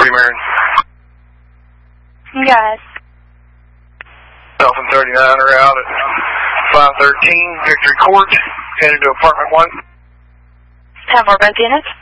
1040 Marion. Yes. Dolphin 39 are out at 513 Victory Court, headed to apartment 1. 10-4, both units.